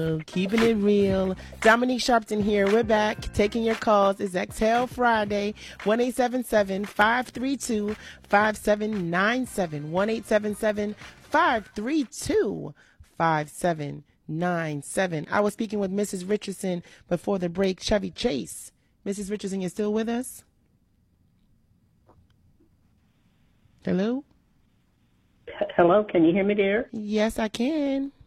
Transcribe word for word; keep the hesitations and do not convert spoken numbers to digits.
Keeping it real. Dominique Sharpton here. We're back. Taking your calls. It's Exhale Friday. one eight seven seven, five three two, five seven nine seven. one eight seven seven, five three two, five seven nine seven. I was speaking with Missus Richardson before the break. Chevy Chase. Missus Richardson, you still with us? Hello? Hello, can you hear me, dear? Yes, I can.